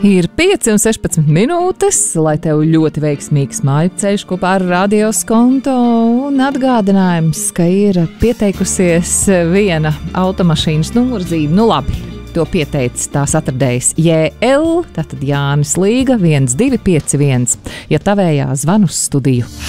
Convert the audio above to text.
Ir 5,16 minūtes, lai tev ļoti veiksmīgs māju ceļš kopā ar Radio Skonto, un atgādinājums, ka ir pieteikusies viena automašīnas numurzīme. Nu labi, to pieteicis tās atradējs JL, tātad Jānis Līga 1251, ja tavējā zvan uz studiju.